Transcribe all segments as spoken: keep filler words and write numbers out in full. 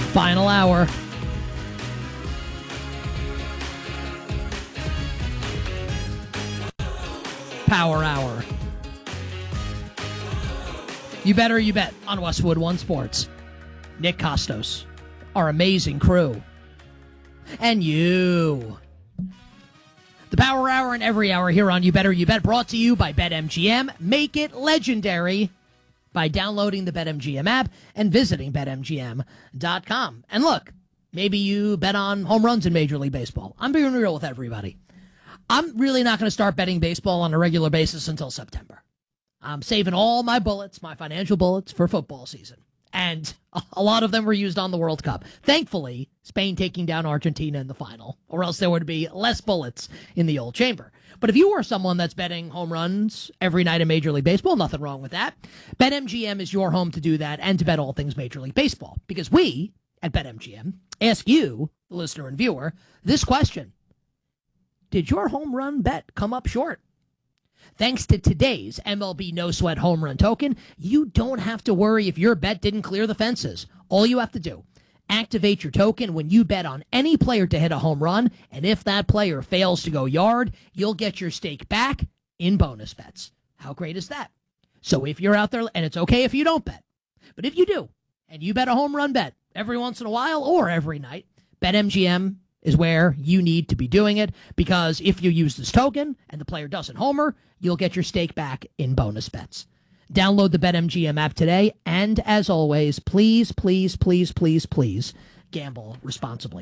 Final hour. Power hour. You bet or you bet on Westwood One Sports. Nick Kostos, our amazing crew, and you. The Power Hour and every hour here on You Bet or You Bet, brought to you by BetMGM. Make it legendary by downloading the BetMGM app and visiting Bet M G M dot com. And look, maybe you bet on home runs in Major League Baseball. I'm being real with everybody. I'm really not going to start betting baseball on a regular basis until September. I'm saving all my bullets, my financial bullets, for football season. And a lot of them were used on the World Cup. Thankfully, Spain taking down Argentina in the final, or else there would be less bullets in the old chamber. But if you are someone that's betting home runs every night in Major League Baseball, nothing wrong with that. BetMGM is your home to do that and to bet all things Major League Baseball. Because we, at BetMGM, ask you, the listener and viewer, this question. Did your home run bet come up short? Thanks to today's M L B No Sweat Home Run Token, you don't have to worry if your bet didn't clear the fences. All you have to do, activate your token when you bet on any player to hit a home run, and if that player fails to go yard, you'll get your stake back in bonus bets. How great is that? So if you're out there, and it's okay if you don't bet, but if you do, and you bet a home run bet every once in a while or every night, BetMGM is where you need to be doing it, because if you use this token and the player doesn't homer, you'll get your stake back in bonus bets. Download the BetMGM app today, and as always, please, please, please, please, please, gamble responsibly.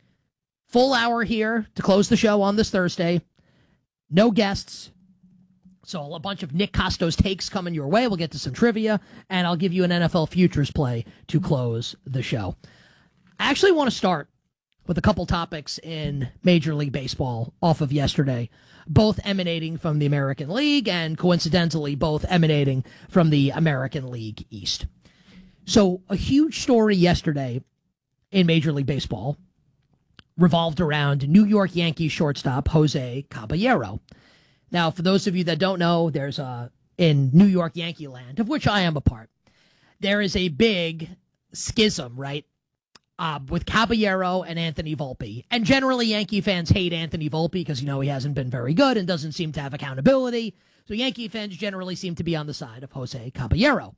Full hour here to close the show on this Thursday. No guests, so a bunch of Nick Kostos takes coming your way. We'll get to some trivia, and I'll give you an N F L futures play to close the show. I actually want to start with a couple topics in Major League Baseball off of yesterday, both emanating from the American League and coincidentally both emanating from the American League East. So a huge story yesterday in Major League Baseball revolved around New York Yankees shortstop Jose Caballero. Now, for those of you that don't know, there's a, in New York Yankee land, of which I am a part, there is a big schism, right? Uh, with Caballero and Anthony Volpe. And generally, Yankee fans hate Anthony Volpe because, you know, he hasn't been very good and doesn't seem to have accountability. So Yankee fans generally seem to be on the side of Jose Caballero.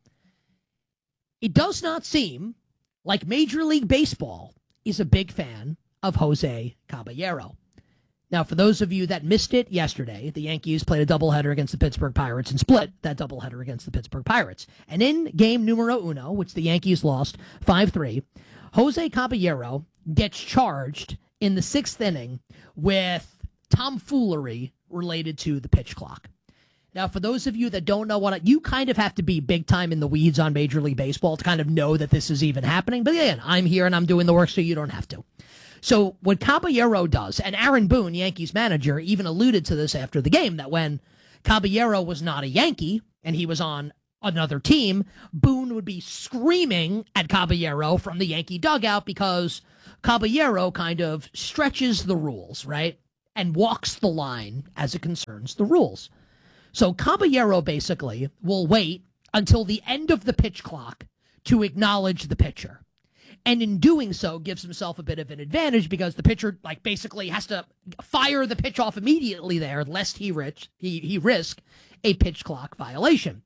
It does not seem like Major League Baseball is a big fan of Jose Caballero. Now, for those of you that missed it yesterday, the Yankees played a doubleheader against the Pittsburgh Pirates and split that doubleheader against the Pittsburgh Pirates. And in game numero uno, which the Yankees lost five three, Jose Caballero gets charged in the sixth inning with tomfoolery related to the pitch clock. Now, for those of you that don't know what, I, you kind of have to be big time in the weeds on Major League Baseball to kind of know that this is even happening. But again, I'm here and I'm doing the work, so you don't have to. So what Caballero does, and Aaron Boone, Yankees manager, even alluded to this after the game, that when Caballero was not a Yankee and he was on another team, Boone would be screaming at Caballero from the Yankee dugout because Caballero kind of stretches the rules, right? And walks the line as it concerns the rules. So Caballero basically will wait until the end of the pitch clock to acknowledge the pitcher. And in doing so, gives himself a bit of an advantage because the pitcher, like, basically has to fire the pitch off immediately there, lest he, rich, he, he risk a pitch clock violation.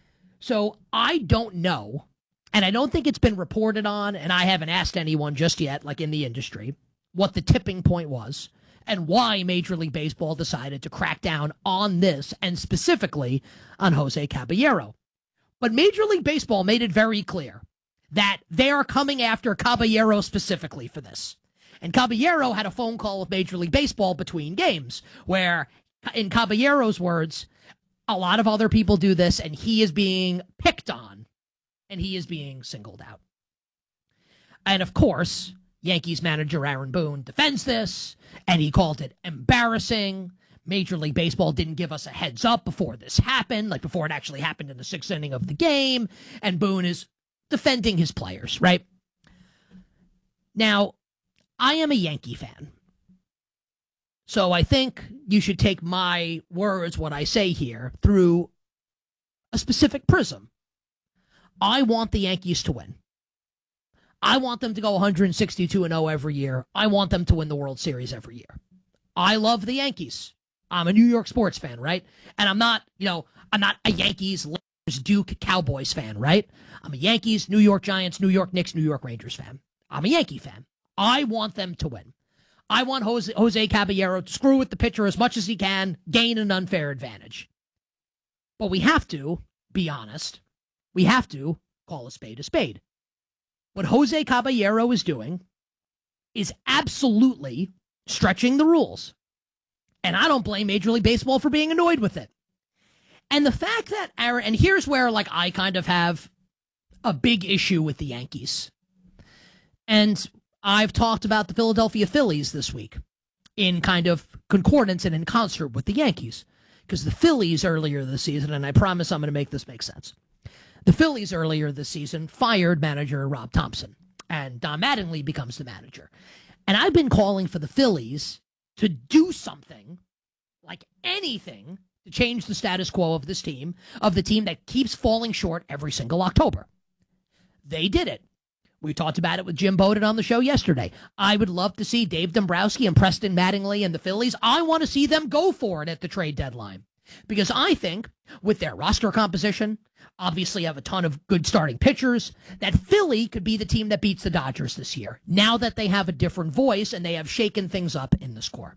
So I don't know, and I don't think it's been reported on, and I haven't asked anyone just yet, like in the industry, what the tipping point was and why Major League Baseball decided to crack down on this, and specifically on Jose Caballero. But Major League Baseball made it very clear that they are coming after Caballero specifically for this. And Caballero had a phone call with Major League Baseball between games where, in Caballero's words, a lot of other people do this, and he is being picked on, and he is being singled out. And, of course, Yankees manager Aaron Boone defends this, and he called it embarrassing. Major League Baseball didn't give us a heads up before this happened, like before it actually happened in the sixth inning of the game, and Boone is defending his players, right? Now, I am a Yankee fan. So I think you should take my words, what I say here, through a specific prism. I want the Yankees to win. I want them to go one sixty-two and oh every year. I want them to win the World Series every year. I love the Yankees. I'm a New York sports fan, right? And I'm not, you know, I'm not a Yankees, Lakers, Duke, Cowboys fan, right? I'm a Yankees, New York Giants, New York Knicks, New York Rangers fan. I'm a Yankee fan. I want them to win. I want Jose, Jose Caballero to screw with the pitcher as much as he can, gain an unfair advantage. But we have to be honest. We have to call a spade a spade. What Jose Caballero is doing is absolutely stretching the rules. And I don't blame Major League Baseball for being annoyed with it. And the fact that Aaron, and here's where like I kind of have a big issue with the Yankees. And I've talked about the Philadelphia Phillies this week in kind of concordance and in concert with the Yankees. Because the Phillies earlier this season, and I promise I'm going to make this make sense. The Phillies earlier this season fired manager Rob Thompson. And Don Mattingly becomes the manager. And I've been calling for the Phillies to do something, like anything, to change the status quo of this team, of the team that keeps falling short every single October. They did it. We talked about it with Jim Bowden on the show yesterday. I would love to see Dave Dombrowski and Preston Mattingly and the Phillies. I want to see them go for it at the trade deadline. Because I think with their roster composition, obviously have a ton of good starting pitchers, that Philly could be the team that beats the Dodgers this year, now that they have a different voice and they have shaken things up in the score.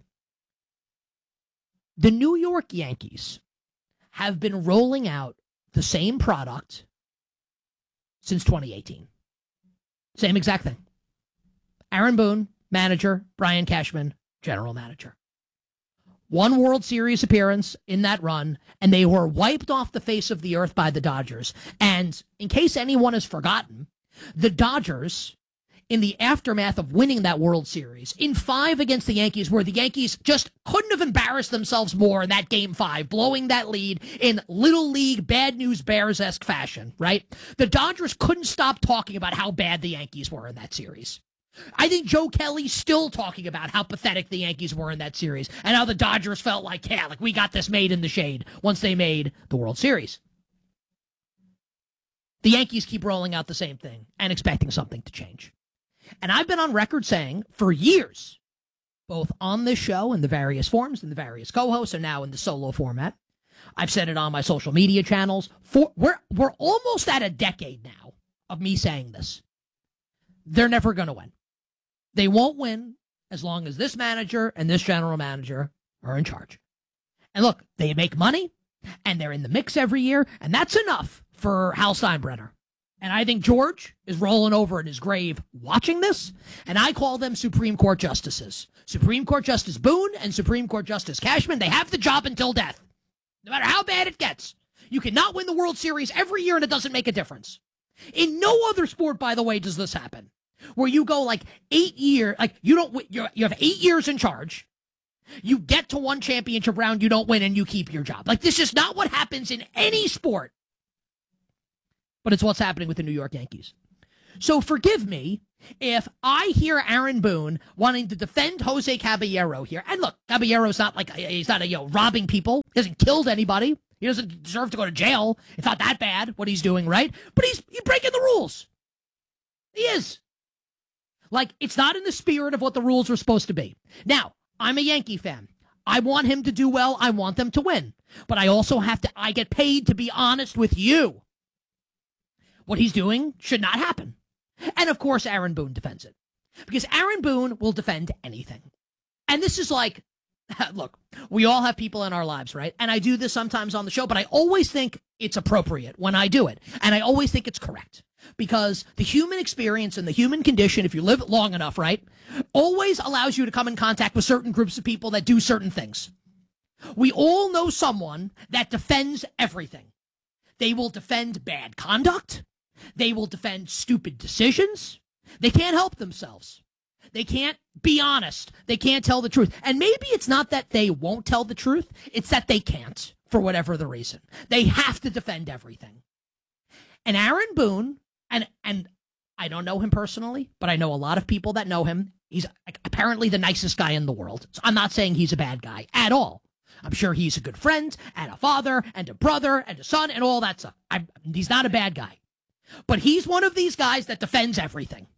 The New York Yankees have been rolling out the same product since twenty eighteen. Same exact thing. Aaron Boone, manager. Brian Cashman, general manager. One World Series appearance in that run, and they were wiped off the face of the earth by the Dodgers. And in case anyone has forgotten, the Dodgers, in the aftermath of winning that World Series, in five against the Yankees, where the Yankees just couldn't have embarrassed themselves more in that game five, blowing that lead in Little League Bad News Bears-esque fashion, right? The Dodgers couldn't stop talking about how bad the Yankees were in that series. I think Joe Kelly's still talking about how pathetic the Yankees were in that series and how the Dodgers felt like, yeah, like we got this made in the shade once they made the World Series. The Yankees keep rolling out the same thing and expecting something to change. And I've been on record saying for years, both on this show in the various forms and the various co-hosts and now in the solo format, I've said it on my social media channels. For, we're, we're almost at a decade now of me saying this. They're never going to win. They won't win as long as this manager and this general manager are in charge. And look, they make money, and they're in the mix every year, and that's enough for Hal Steinbrenner. And I think George is rolling over in his grave watching this, and I call them Supreme Court justices. Supreme Court Justice Boone and Supreme Court Justice Cashman, they have the job until death, no matter how bad it gets. You cannot win the World Series every year, and it doesn't make a difference. In no other sport, by the way, does this happen. Where you go like eight years, like you don't, you you have eight years in charge. You get to one championship round, you don't win, and you keep your job. Like this is not what happens in any sport. But it's what's happening with the New York Yankees. So forgive me if I hear Aaron Boone wanting to defend Jose Caballero here. And look, Caballero's not like, he's not, you know, robbing people. He hasn't killed anybody. He doesn't deserve to go to jail. It's not that bad what he's doing, right? But he's, he's breaking the rules. He is. Like, it's not in the spirit of what the rules were supposed to be. Now, I'm a Yankee fan. I want him to do well. I want them to win. But I also have to, I get paid to be honest with you. What he's doing should not happen. And of course, Aaron Boone defends it. Because Aaron Boone will defend anything. And this is like, look, we all have people in our lives, right? And I do this sometimes on the show, but I always think it's appropriate when I do it. And I always think it's correct. Because the human experience and the human condition, if you live long enough, right, always allows you to come in contact with certain groups of people that do certain things. We all know someone that defends everything. They will defend bad conduct. They will defend stupid decisions. They can't help themselves. They can't be honest. They can't tell the truth. And maybe it's not that they won't tell the truth. It's that they can't, for whatever the reason. They have to defend everything. And Aaron Boone, and and I don't know him personally, but I know a lot of people that know him. He's apparently the nicest guy in the world. So I'm not saying he's a bad guy at all. I'm sure he's a good friend and a father and a brother and a son and all that stuff. I'm, he's not a bad guy. But he's one of these guys that defends everything.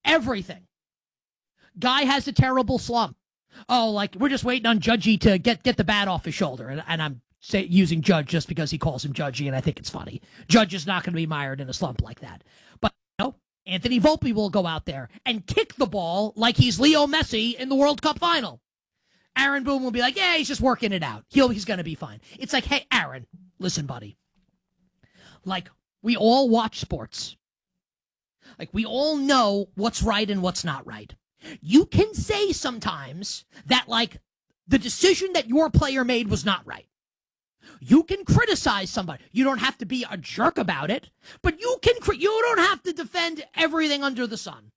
everything. Guy has a terrible slump. Oh, like, we're just waiting on Judgy to get, get the bat off his shoulder. And, and I'm say, using Judge just because he calls him Judgy, and I think it's funny. Judge is not going to be mired in a slump like that. But, you know, Anthony Volpe will go out there and kick the ball like he's Leo Messi in the World Cup final. Aaron Boone will be like, yeah, he's just working it out. He'll, he's going to be fine. It's like, hey, Aaron, listen, buddy. Like, we all watch sports. Like, we all know what's right and what's not right. You can say sometimes that, like, the decision that your player made was not right. You can criticize somebody. You don't have to be a jerk about it, but you can. You don't have to defend everything under the sun.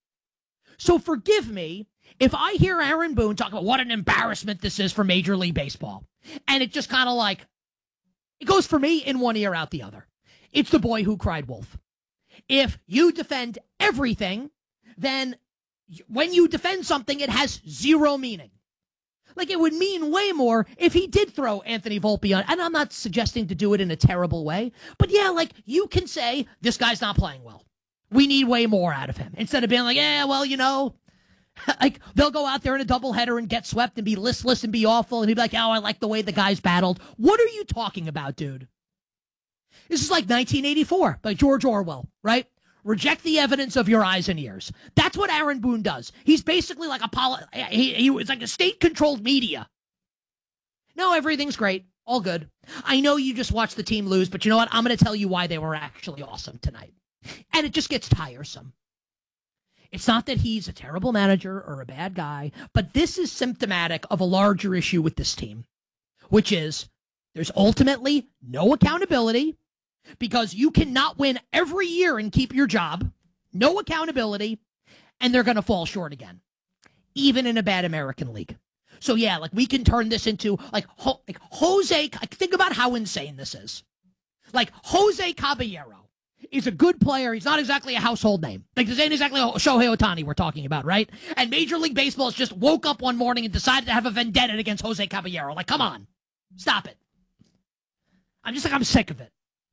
So forgive me if I hear Aaron Boone talk about what an embarrassment this is for Major League Baseball, and it just kind of like, it goes for me in one ear, out the other. It's the boy who cried wolf. If you defend everything, then when you defend something, it has zero meaning. Like, it would mean way more if he did throw Anthony Volpe on, and I'm not suggesting to do it in a terrible way, but yeah, like, you can say, this guy's not playing well. We need way more out of him. Instead of being like, yeah, well, you know, like, they'll go out there in a doubleheader and get swept and be listless and be awful, and he'd be like, oh, I like the way the guys battled. What are you talking about, dude? This is like nineteen eighty-four by George Orwell, right? Reject the evidence of your eyes and ears. That's what Aaron Boone does. He's basically like a poli- he, he was like a state-controlled media. No, everything's great. All good. I know you just watched the team lose, but you know what? I'm going to tell you why they were actually awesome tonight. And it just gets tiresome. It's not that he's a terrible manager or a bad guy, but this is symptomatic of a larger issue with this team, which is there's ultimately no accountability. Because you cannot win every year and keep your job, no accountability, and they're going to fall short again, even in a bad American league. So, yeah, like, we can turn this into, like, Ho- like Jose, like, think about how insane this is. Like, Jose Caballero is a good player. He's not exactly a household name. Like, this ain't exactly Shohei Ohtani we're talking about, right? And Major League Baseball just woke up one morning and decided to have a vendetta against Jose Caballero. Like, come on. Stop it. I'm just like, I'm sick of it.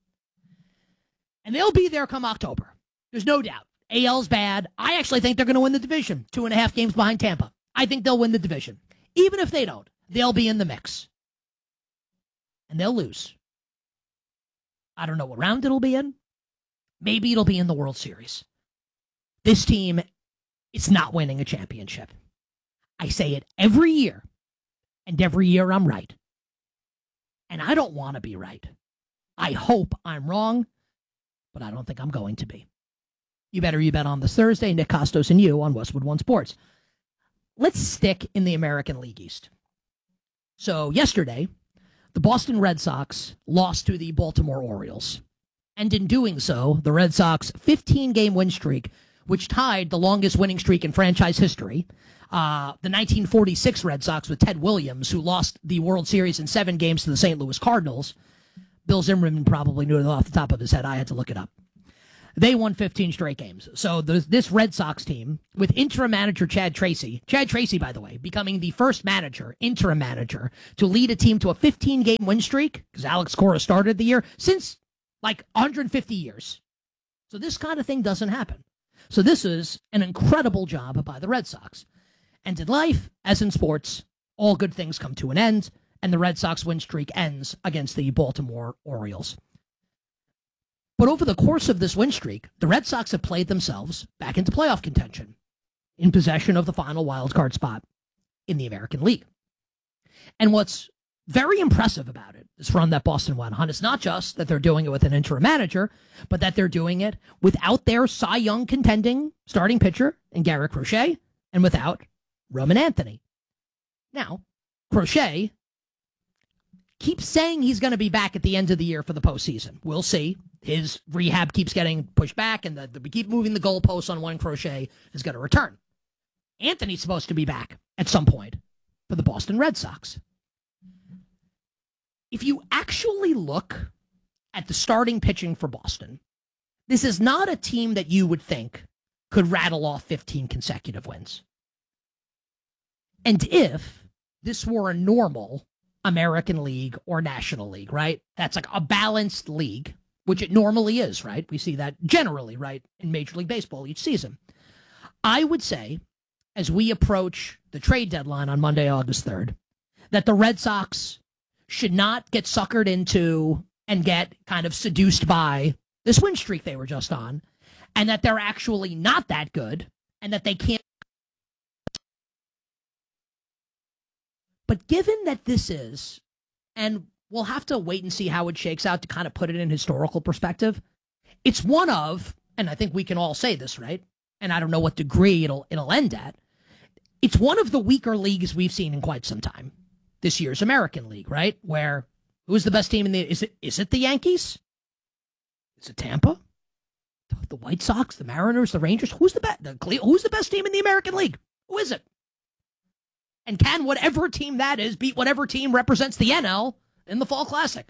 And they'll be there come October. There's no doubt. A L's bad. I actually think they're going to win the division. Two and a half games behind Tampa. I think they'll win the division. Even if they don't, they'll be in the mix. And they'll lose. I don't know what round it'll be in. Maybe it'll be in the World Series. This team is not winning a championship. I say it every year. And every year I'm right. And I don't want to be right. I hope I'm wrong. But I don't think I'm going to be. You better you bet on this Thursday. Nick Kostos and you on Westwood One Sports. Let's stick in the American League East. So yesterday, the Boston Red Sox lost to the Baltimore Orioles. And in doing so, the Red Sox fifteen-game win streak, which tied the longest winning streak in franchise history, uh, the nineteen forty-six Red Sox with Ted Williams, who lost the World Series in seven games to the Saint Louis Cardinals. Bill Zimmerman probably knew it off the top of his head. I had to look it up. They won fifteen straight games. So the, this Red Sox team, with interim manager Chad Tracy, Chad Tracy, by the way, becoming the first manager, interim manager, to lead a team to a fifteen-game win streak, because Alex Cora started the year, since like one hundred fifty years. So this kind of thing doesn't happen. So this is an incredible job by the Red Sox. And in life, as in sports, all good things come to an end. And the Red Sox win streak ends against the Baltimore Orioles. But over the course of this win streak, the Red Sox have played themselves back into playoff contention, in possession of the final wildcard spot in the American League. And what's very impressive about it, this run that Boston went on, is not just that they're doing it with an interim manager, but that they're doing it without their Cy Young contending starting pitcher in Garrett Crochet, and without Roman Anthony. Now, Crochet keeps saying he's going to be back at the end of the year for the postseason. We'll see. His rehab keeps getting pushed back, and the, the, we keep moving the goalposts on when Crochet is going to return. Anthony's supposed to be back at some point for the Boston Red Sox. If you actually look at the starting pitching for Boston, this is not a team that you would think could rattle off fifteen consecutive wins. And if this were a normal American League or National League, right? That's like a balanced league, which it normally is, right? We see that generally, right, in Major League Baseball each season. I would say, as we approach the trade deadline on Monday, August third, that the Red Sox should not get suckered into and get kind of seduced by this win streak they were just on, and that they're actually not that good, and that they can't. But given that this is, and we'll have to wait and see how it shakes out to kind of put it in historical perspective, it's one of, and I think we can all say this, right? And I don't know what degree it'll it'll end at. It's one of the weaker leagues we've seen in quite some time. This year's American League, right? Where who's the best team in the? Is it is it the Yankees? Is it Tampa? The White Sox, the Mariners, the Rangers? Who's the best? Who's the best team in the American League? Who is it? And can whatever team that is beat whatever team represents the N L in the Fall Classic?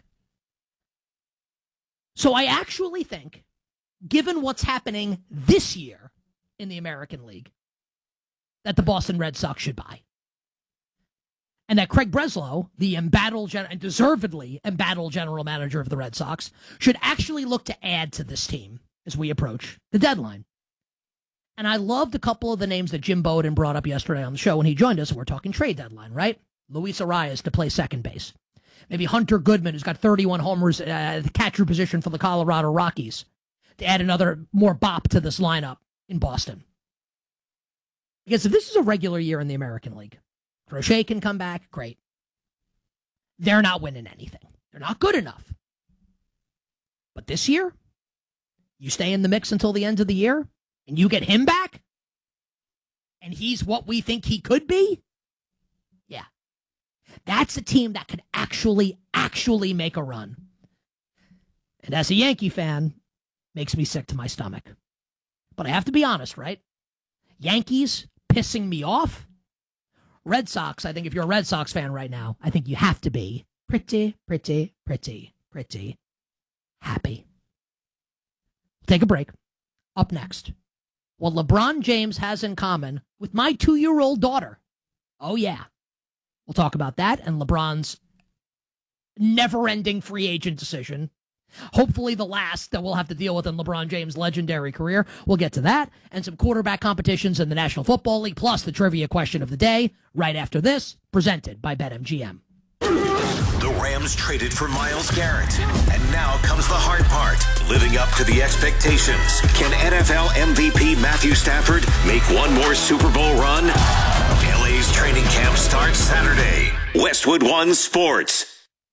So I actually think, given what's happening this year in the American League, that the Boston Red Sox should buy. And that Craig Breslow, the embattled, gen- and deservedly embattled general manager of the Red Sox, should actually look to add to this team as we approach the deadline. And I loved a couple of the names that Jim Bowden brought up yesterday on the show when he joined us. We're talking trade deadline, right? Luis Arias to play second base. Maybe Hunter Goodman, who's got thirty-one homers at the catcher position for the Colorado Rockies, to add another more bop to this lineup in Boston. Because if this is a regular year in the American League, Crochet can come back, great. They're not winning anything. They're not good enough. But this year, you stay in the mix until the end of the year, and you get him back, and he's what we think he could be? Yeah. That's a team that could actually, actually make a run. And as a Yankee fan, makes me sick to my stomach. But I have to be honest, right? Yankees pissing me off. Red Sox, I think if you're a Red Sox fan right now, I think you have to be pretty, pretty, pretty, pretty happy. Take a break. Up next, what LeBron James has in common with my two-year-old daughter. Oh, yeah. We'll talk about that and LeBron's never-ending free agent decision. Hopefully the last that we'll have to deal with in LeBron James' legendary career. We'll get to that and some quarterback competitions in the National Football League, plus the trivia question of the day right after this, presented by BetMGM. The Rams traded for Myles Garrett, and now comes the hard part, living up to the expectations. Can N F L M V P Matthew Stafford make one more Super Bowl run? L A's training camp starts Saturday. Westwood One Sports.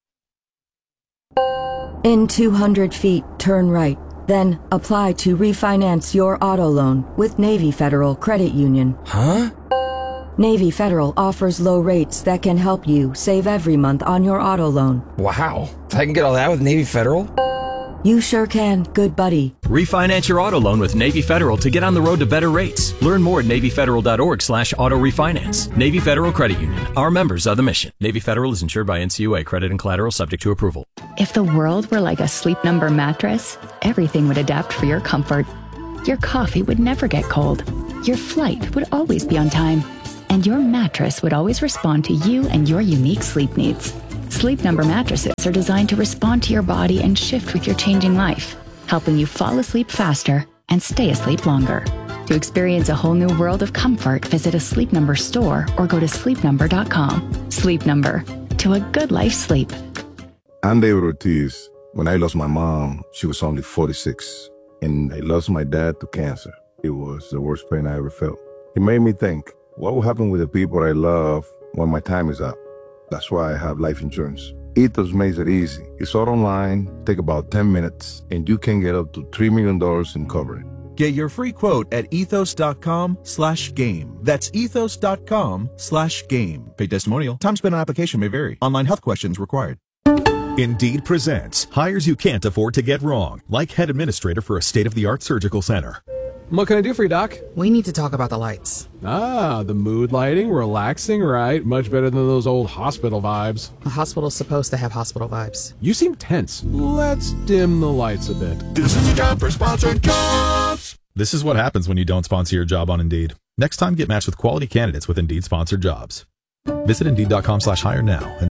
In two hundred feet, turn right. Then apply to refinance your auto loan with Navy Federal Credit Union. Huh? Navy Federal offers low rates that can help you save every month on your auto loan. Wow. I can get all that with Navy Federal? You sure can, good buddy. Refinance your auto loan with Navy Federal to get on the road to better rates. Learn more at NavyFederal.org slash auto refinance. Navy Federal Credit Union. Our members are the mission. Navy Federal is insured by N C U A. Credit and collateral subject to approval. If the world were like a Sleep Number mattress, everything would adapt for your comfort. Your coffee would never get cold. Your flight would always be on time. And your mattress would always respond to you and your unique sleep needs. Sleep Number mattresses are designed to respond to your body and shift with your changing life, helping you fall asleep faster and stay asleep longer. To experience a whole new world of comfort, visit a Sleep Number store or go to sleep number dot com. Sleep Number. To a good life sleep. I'm David Ortiz. When I lost my mom, she was only forty-six. And I lost my dad to cancer. It was the worst pain I ever felt. It made me think, what will happen with the people I love when my time is up? That's why I have life insurance. Ethos makes it easy. It's all online, take about ten minutes, and you can get up to three million dollars in coverage. Get your free quote at ethos.com slash game. That's ethos.com slash game. Paid testimonial. Time spent on application may vary. Online health questions required. Indeed presents hires you can't afford to get wrong, like head administrator for a state-of-the-art surgical center. What can I do for you, Doc? We need to talk about the lights. Ah, the mood lighting, relaxing, right? Much better than those old hospital vibes. A hospital's supposed to have hospital vibes. You seem tense. Let's dim the lights a bit. This is a job for sponsored jobs. This is what happens when you don't sponsor your job on Indeed. Next time, get matched with quality candidates with Indeed sponsored jobs. Visit Indeed.com slash hire now.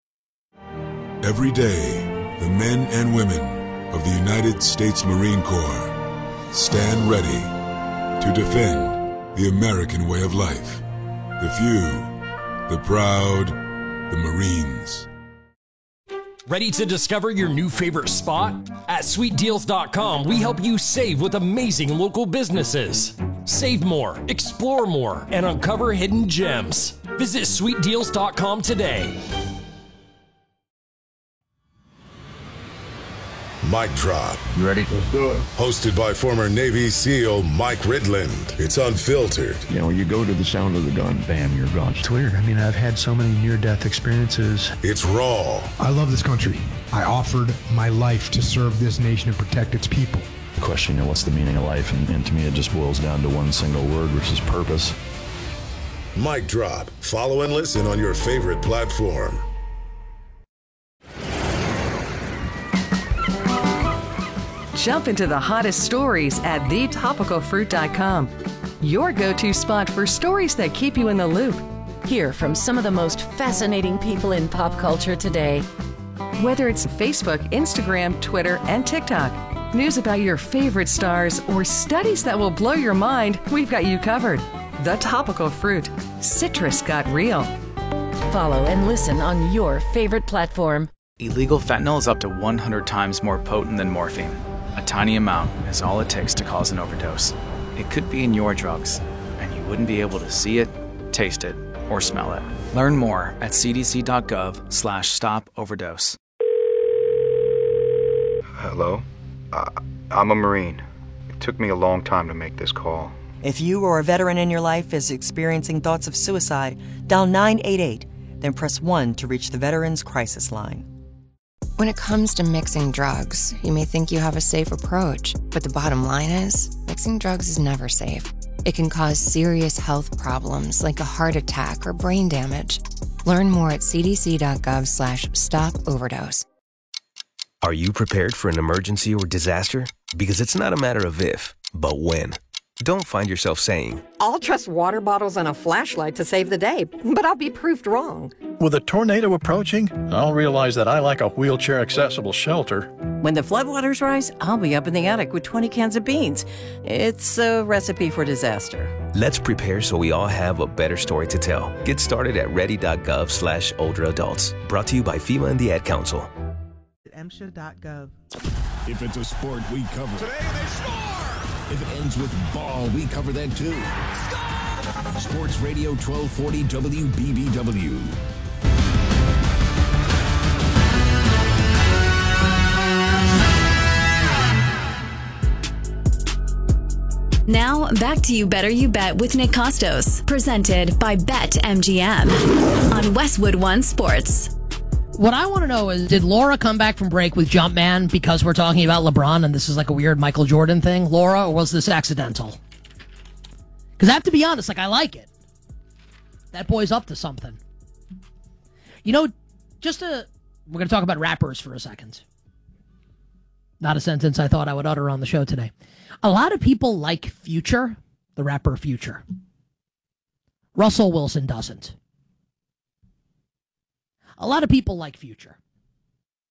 Every day, the men and women of the United States Marine Corps stand ready to defend the American way of life. The few, the proud, the Marines. Ready to discover your new favorite spot? At sweet deals dot com, we help you save with amazing local businesses. Save more, explore more, and uncover hidden gems. Visit sweet deals dot com today. Mic Drop. You ready? Let's do it. Hosted by former Navy SEAL Mike Ridland. It's unfiltered. You know, you go to the sound of the gun, bam, you're gone. It's weird. I mean, I've had so many near-death experiences. It's raw. I love this country. I offered my life to serve this nation and protect its people. The question, you know, what's the meaning of life? And, and to me, it just boils down to one single word, which is purpose. Mic Drop. Follow and listen on your favorite platform. Jump into the hottest stories at the topical fruit dot com. Your go-to spot for stories that keep you in the loop. Hear from some of the most fascinating people in pop culture today. Whether it's Facebook, Instagram, Twitter, and TikTok, news about your favorite stars, or studies that will blow your mind, we've got you covered. The Topical Fruit. Citrus got real. Follow and listen on your favorite platform. Illegal fentanyl is up to one hundred times more potent than morphine. A tiny amount is all it takes to cause an overdose. It could be in your drugs, and you wouldn't be able to see it, taste it, or smell it. Learn more at c d c dot gov slash stop overdose. Hello? Uh, I'm a Marine. It took me a long time to make this call. If you or a veteran in your life is experiencing thoughts of suicide, dial nine eight eight, then press one to reach the Veterans Crisis Line. When it comes to mixing drugs, you may think you have a safe approach, but the bottom line is, mixing drugs is never safe. It can cause serious health problems like a heart attack or brain damage. Learn more at c d c dot gov slash stop overdose. Are you prepared for an emergency or disaster? Because it's not a matter of if, but when. Don't find yourself saying, I'll trust water bottles and a flashlight to save the day, but I'll be proved wrong. With a tornado approaching, I'll realize that I lack a wheelchair-accessible shelter. When the floodwaters rise, I'll be up in the attic with twenty cans of beans. It's a recipe for disaster. Let's prepare so we all have a better story to tell. Get started at ready dot gov slash older adults. Brought to you by FEMA and the Ad Council. M S H A dot gov. If it's a sport, we cover it. Today they score! If it ends with ball, we cover that too. Score! Sports Radio twelve forty W B B W. Now, back to You Better You Bet with Nick Costos, presented by BetMGM on Westwood One Sports. What I want to know is, did Laura come back from break with Jumpman because we're talking about LeBron and this is like a weird Michael Jordan thing, Laura, or was this accidental? Because I have to be honest, like, I like it. That boy's up to something. You know, just a... We're going to talk about rappers for a second. Not a sentence I thought I would utter on the show today. A lot of people like Future, the rapper Future. Russell Wilson doesn't. A lot of people like Future.